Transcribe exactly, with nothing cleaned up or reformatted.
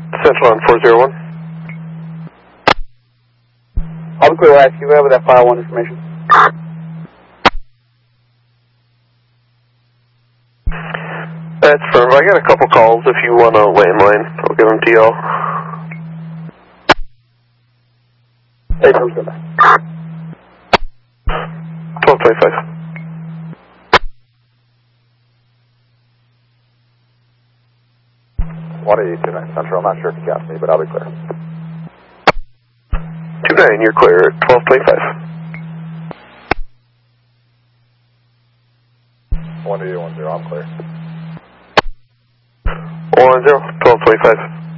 Central on four zero one. I'll be clear, ask you over that file one information. That's firm. I got a couple calls if you want a landline. I'll give them to y'all. Hey, don't go back. twelve twenty-five. one eight two nine Central. I'm not sure if you got me, but I'll be clear. two nine, you're clear at twelve twenty-five. one eight one zero, I'm clear. one zero, twelve twenty-five.